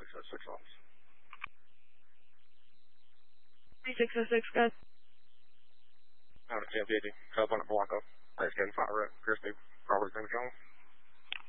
3606 office. 3606, guys. Out of 1050, California Polanco.